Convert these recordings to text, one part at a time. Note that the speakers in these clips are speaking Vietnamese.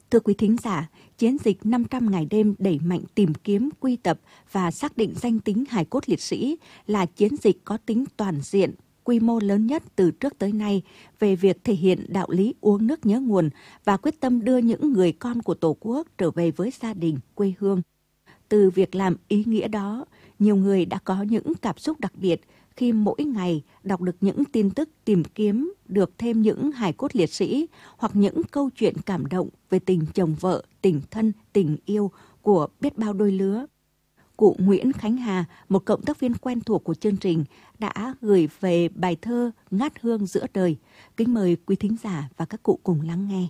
Thưa quý thính giả, chiến dịch 500 ngày đêm đẩy mạnh tìm kiếm, quy tập và xác định danh tính hài cốt liệt sĩ là chiến dịch có tính toàn diện, quy mô lớn nhất từ trước tới nay về việc thể hiện đạo lý uống nước nhớ nguồn và quyết tâm đưa những người con của Tổ quốc trở về với gia đình, quê hương. Từ việc làm ý nghĩa đó, nhiều người đã có những cảm xúc đặc biệt khi mỗi ngày đọc được những tin tức tìm kiếm được thêm những hài cốt liệt sĩ hoặc những câu chuyện cảm động về tình chồng vợ, tình thân, tình yêu của biết bao đôi lứa. Cụ Nguyễn Khánh Hà, một cộng tác viên quen thuộc của chương trình, đã gửi về bài thơ Ngát hương giữa đời. Kính mời quý thính giả và các cụ cùng lắng nghe.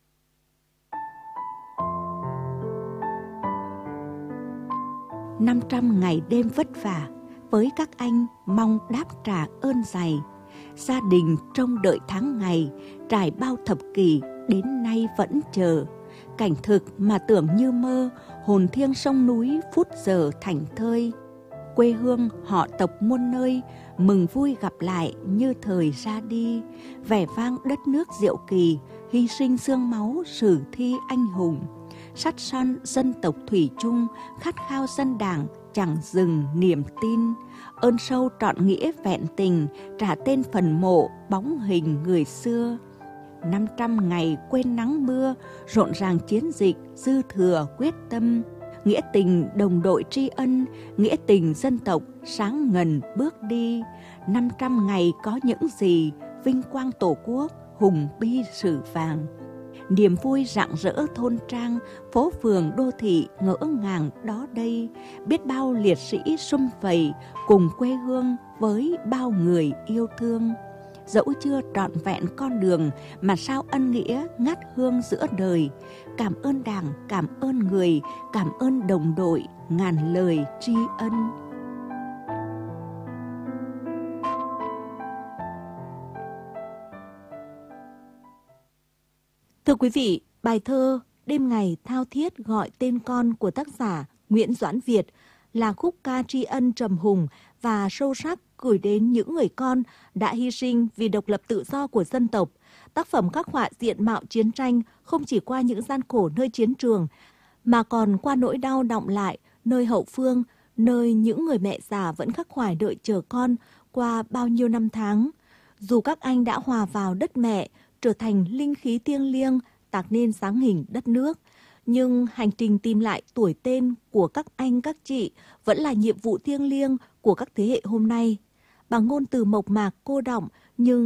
"500 ngày đêm vất vả, với các anh mong đáp trả ơn dày. Gia đình trông đợi tháng ngày, trải bao thập kỷ, đến nay vẫn chờ. Cảnh thực mà tưởng như mơ, hồn thiêng sông núi phút giờ thành thơi. Quê hương họ tộc muôn nơi, mừng vui gặp lại như thời ra đi. Vẻ vang đất nước diệu kỳ, hy sinh xương máu sử thi anh hùng. Sắt son dân tộc thủy chung, khát khao dân đảng chẳng dừng niềm tin. Ơn sâu trọn nghĩa vẹn tình, trả tên phần mộ bóng hình người xưa. 500 ngày quên nắng mưa, rộn ràng chiến dịch dư thừa quyết tâm. Nghĩa tình đồng đội tri ân, nghĩa tình dân tộc sáng ngần bước đi. 500 ngày có những gì, vinh quang Tổ quốc, hùng bi sử vàng. Niềm vui rạng rỡ thôn trang, phố phường đô thị ngỡ ngàng đó đây. Biết bao liệt sĩ sum vầy, cùng quê hương với bao người yêu thương. Dẫu chưa trọn vẹn con đường, mà sao ân nghĩa ngát hương giữa đời. Cảm ơn Đảng, cảm ơn người, cảm ơn đồng đội, ngàn lời tri ân." Thưa quý vị, bài thơ Đêm ngày thao thiết gọi tên con của tác giả Nguyễn Doãn Việt là khúc ca tri ân trầm hùng và sâu sắc gửi đến những người con đã hy sinh vì độc lập tự do của dân tộc. Tác phẩm khắc họa diện mạo chiến tranh không chỉ qua những gian khổ nơi chiến trường, mà còn qua nỗi đau đọng lại nơi hậu phương, nơi những người mẹ già vẫn khắc khoải đợi chờ con qua bao nhiêu năm tháng. Dù các anh đã hòa vào đất mẹ, trở thành linh khí thiêng liêng, tạo nên dáng hình đất nước, nhưng hành trình tìm lại tuổi tên của các anh các chị vẫn là nhiệm vụ thiêng liêng của các thế hệ hôm nay. Bằng ngôn từ mộc mạc cô đọng nhưng